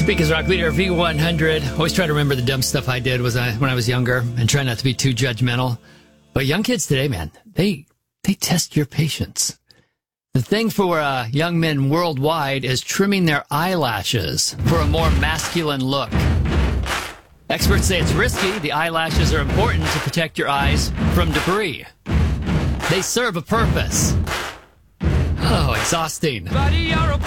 Speakers Rock Leader V100. Always try to remember the dumb stuff I did when I was younger and try not to be too judgmental. But young kids today, man, they test your patience. The thing for young men worldwide is trimming their eyelashes for a more masculine look. Experts say it's risky. The eyelashes are important to protect your eyes from debris. They serve a purpose. Oh, exhausting.